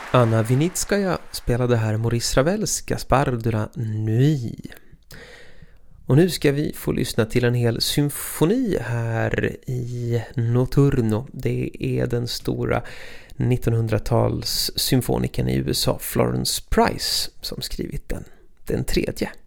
Anna Vinitskaja spelade här Maurice Ravels Gaspard de la Nuit. Och nu ska vi få lyssna till en hel symfoni här i Notturno. Det är den stora 1900-tals symfonikern i USA Florence Price som skrivit den tredje.